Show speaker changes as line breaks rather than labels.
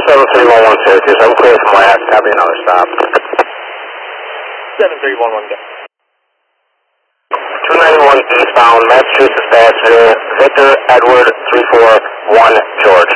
7311 Syracuse, I'm clear from last, copy another stop.
7311, go.
291 eastbound, Massachusetts passenger, Victor Edward 341 George.